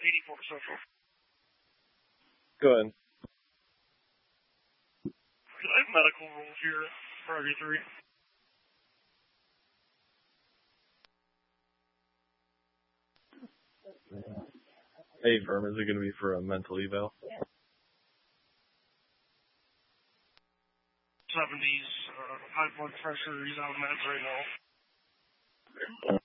84 Central. Go ahead. I have medical rules here for RV3. Hey, Verm, is it going to be for a mental eval? 70s, high blood pressure, he's on meds right now.